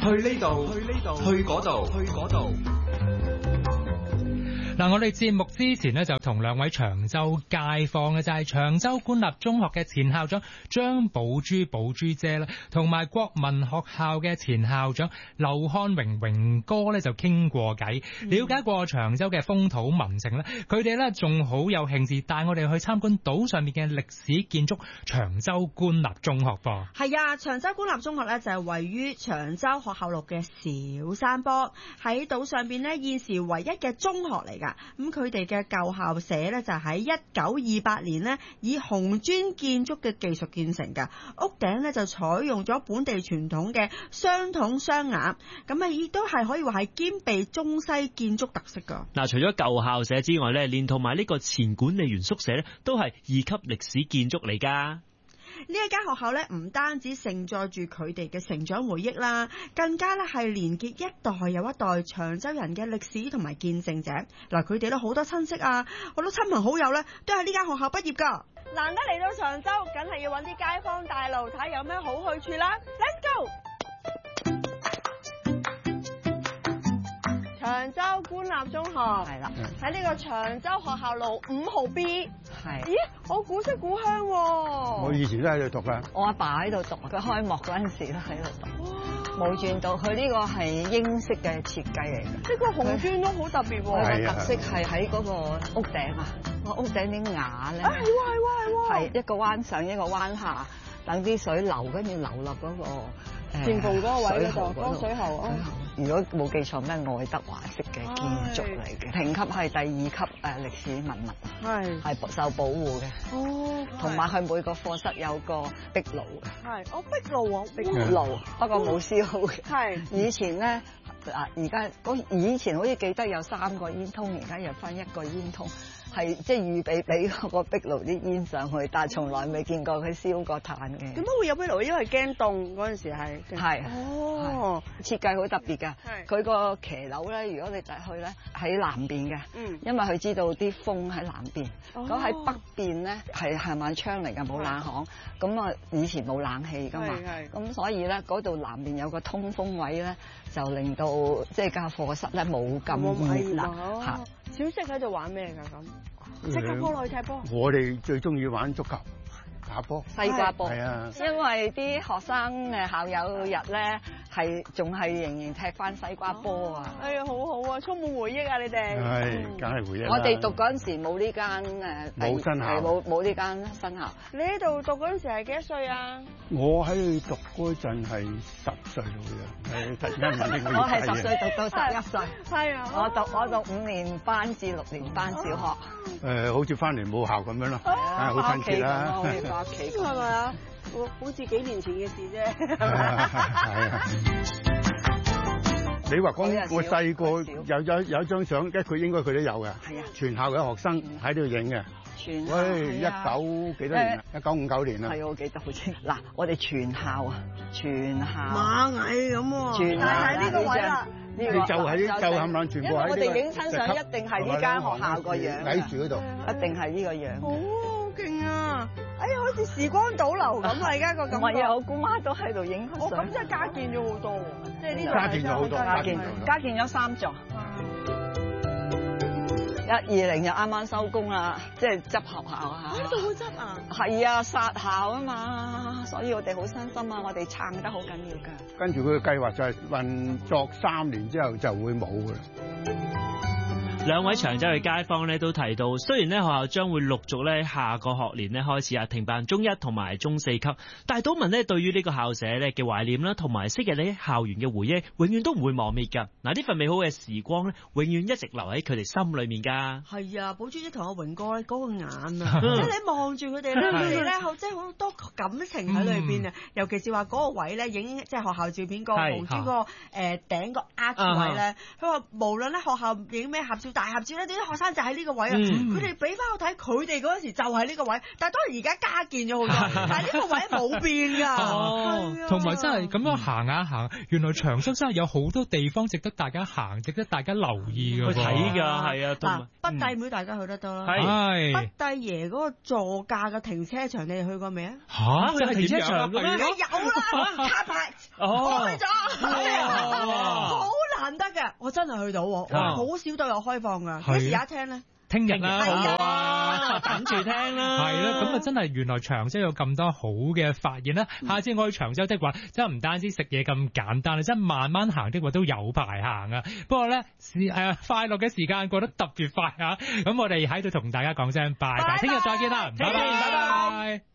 去呢度，去嗰度。 嗱，我哋節目之前呢，就同兩位長洲街坊嘅，就係長洲官立中學嘅前校長張寶珠姐啦，同埋國民學校嘅前校長劉漢榮哥咧就傾過偈，了解過長洲嘅風土民情咧。佢哋咧仲好有興致帶我哋去參觀島上面嘅歷史建築長洲官立中學噃。 係啊，長洲官立中學咧就係位於長洲學校路嘅小山坡，喺島上邊咧現時唯一嘅中學嚟噶。咁佢哋嘅舊校舍咧就喺1928年咧以紅磚建築嘅技術建成噶，屋頂咧就採用咗本地傳統嘅雙筒雙檐，咁啊亦都係可以話係兼備中西建築特色噶。 嗱，除咗舊校舍之外咧，連同埋呢個前管理員宿舍咧，都係2級歷史建築嚟噶。 呢一間學校咧，唔單止承載住佢哋嘅成長回憶啦，更加咧係連結一代又一代長洲人嘅歷史同埋見證者。嗱，佢哋咧好多親戚啊，好多親朋好友咧，都喺呢間學校畢業噶。難得嚟到長洲，梗係要揾啲街坊帶路，睇下有咩好去處啦。Let's go！長洲官立中學係啦，喺呢個長洲學校路5號 B。係，咦，我古色古香喎！ 我以前都喺度讀噶， 我阿爸喺度讀，佢開幕嗰陣時都喺度讀，冇轉到。佢呢個係英式嘅設計嚟嘅， 呢個紅磚都好特別喎。 佢個特色係喺嗰個屋頂啊，個屋頂啲瓦咧， 係喎， 係一個彎上一個彎下，等啲水流，跟住流落嗰個前縫嗰個位嗰度，嗰個水喉。 如果冇記錯，咩愛德華式嘅建築嚟嘅，評級係第2級歷史文物，係受保護嘅。哦，同埋佢每個課室有個壁爐嘅。係， 壁爐啊， 壁爐，不過冇燒嘅。 係， 以前咧而家以前好似記得有3個煙通，而家又分1個煙通。係即係預備俾個壁爐啲煙上去，但係從來未見過佢燒過炭嘅。點解會有壁爐？因為驚凍嗰陣時係。 哦，設計好特別㗎。佢個騎樓咧，如果你就去咧喺南邊嘅，因為佢知道啲風喺南邊。咁喺北邊咧係行晚窗嚟㗎，冇冷巷。咁啊，以前冇冷氣㗎嘛。咁所以咧，嗰度南邊有個通風位咧，就令到即係間課室咧冇咁熱啦。嚇！ 小息喺度玩咩㗎咁？即刻波落去踢波。 我哋最中意玩足球、打波、 西瓜波。 係啊， 因為啲學生校友日咧仲係仍然踢翻西瓜波啊！ 哎呀，好好啊，充滿回憶啊！你哋係，梗係回憶。 我哋讀嗰陣時冇呢間冇新校， 冇呢間新校。 你喺度讀嗰陣時係幾多歲啊？ 我喺度讀嗰陣係10歲到嘅，突然間問你我係10歲讀到11歲。 係啊， 我讀5年班至6年班小學。 好似翻嚟母校咁樣咯，好親切啦。 好似翻屋企咁， 係咪啊？好似幾年前嘅事啫。係啊。你話講我細個有張相，佢應該佢都有嘅。係啊。全校嘅學生喺度影嘅。喂，19幾多年啊？1959年啦。係我記得好清。嗱，我哋全校啊，全校。 螞蟻咁喎。 全校喺呢個位啦。 你就冚唪唥全部喺呢個。 我哋影親相一定係呢間學校個樣。 喺樹嗰度。 一定係呢個樣。 好勁啊！哎呀，好似時光倒流咁啊！而家個感覺。 唔係啊，我姑媽都喺度影相。 咁即係加建咗好多喎，即係呢度。 加建咗好多， 加建咗3座。120就啱啱收工啦，即係執學校啊！ 呢度會執啊？ 係啊，殺校啊嘛，所以我哋好傷心啊！我哋撐得好緊要㗎。 跟住佢嘅計劃就係運作3年之後就會冇㗎啦。 兩位長洲嘅街坊咧都提到，雖然咧學校將會陸續咧下個學年咧開始停辦中1同埋中4級，但係島民咧對於呢個校舍咧嘅懷念啦，同埋昔日咧校園嘅回憶，永遠都唔會磨滅㗎。嗱，呢份美好嘅時光咧，永遠一直留喺佢哋心裏面㗎。 係啊，寶珠姐同阿榮哥咧嗰個眼啊，即係你望住佢哋咧，佢哋咧即係好多感情喺裏邊啊。尤其是話嗰個位咧影即係學校照片個紅磚個頂個 arch 位咧，佢話無論咧學校影咩合照。大合照咧，啲學生就喺呢個位啊！佢哋俾翻我睇，佢哋嗰陣時就係呢個位，但係當然而家加建咗好多，但係呢個位冇變㗎。 同埋真係咁樣行下行，原來長洲真係有好多地方值得大家行，值得大家留意㗎。 去睇㗎，係啊。 嗱，北帝廟大家去得多啦。 係。 北帝爺嗰個座駕嘅停車場，你哋去過未啊？ 嚇！真係停車場嘅咩？ 有啦，卡牌開咗。 真係去到，好少都有開放㗎。幾時有一聽咧？ 聽日啦，好啊，等住聽啦。 係啦，咁啊真係原來長洲有咁多好嘅發現啦。下次我去長洲的話，真係唔單止食嘢咁簡單，你真係慢慢行的話都有排行啊。不過咧，快樂嘅時間過得特別快啊！咁我哋喺度同大家講聲拜拜，聽日再見啦，拜拜。